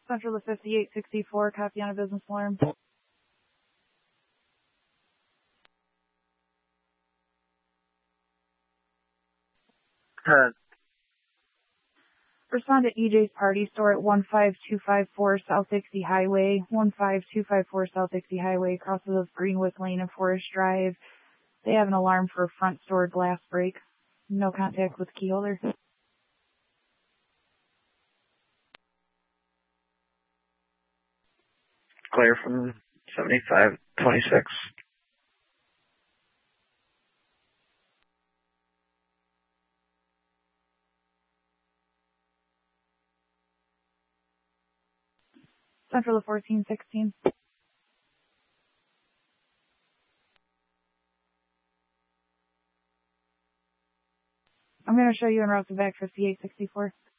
Central to 5864, copy on a business alarm. Respond to EJ's Party Store at 15254 South Dixie Highway, 15254 South Dixie Highway, crosses of Greenwood Lane and Forest Drive. They have an alarm for a front store glass break. No contact with key holder. Clear from 7526. Central to 1416. I'm going to show you en route to back 5864.